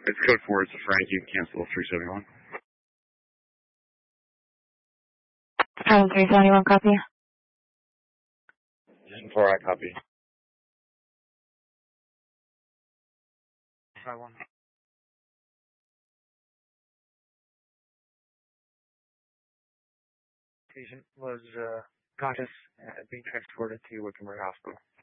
It's code 4. It's a Frank. You can cancel 371. 371, copy. 4, I copy. 51. Patient was conscious and being transported to Wickenburg Hospital.